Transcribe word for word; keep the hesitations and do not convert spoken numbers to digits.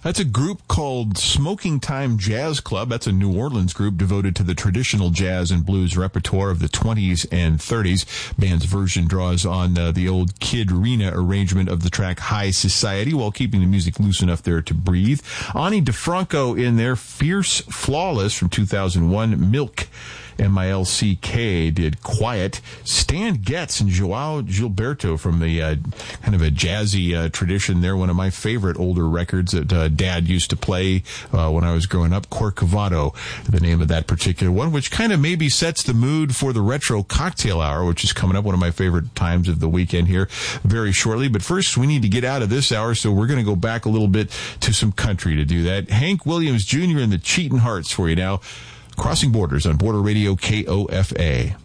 That's a group called Smoking Time Jazz Club. That's a New Orleans group devoted to the traditional jazz and blues repertoire of the twenties and thirties. Band's version draws on uh, the old Kid Rena arrangement of the track High Society while keeping the music loose enough there to breathe. Ani DeFranco in there, Fierce Flawless from two thousand one. Milk, M I L C K, did Quiet. Stan Getz and Joao Gilberto from the uh, kind of a jazzy uh, tradition there. One of my favorite older records that uh, Dad used to play uh, when I was growing up. Corcovado, the name of that particular one, which kind of maybe sets the mood for the Retro Cocktail Hour, which is coming up, one of my favorite times of the weekend here very shortly. But first, we need to get out of this hour, so we're going to go back a little bit to some country to do that. Hank Williams Junior and the Cheatin' Hearts for you now. Crossing Borders on Border Radio K O F A.